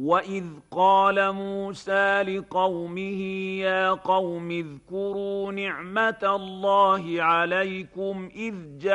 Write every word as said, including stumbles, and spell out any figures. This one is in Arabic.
وإذ قال موسى لقومه يا قوم اذكروا نعمة الله عليكم إذ جاءكم